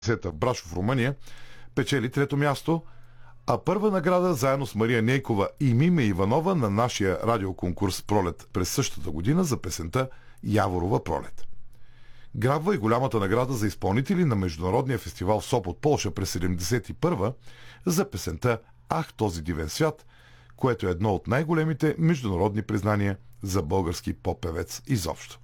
в Брашов, Румъния, печели трето място, а първа награда заедно с Мария Нейкова и Миме Иванова на нашия радиоконкурс Пролет през същата година за песента Яворова пролет. Грабва и голямата награда за изпълнители на Международния фестивал в Сопот, Полша през 1971 за песента Ах, този дивен свят, което е едно от най-големите международни признания за български поп-певец изобщо.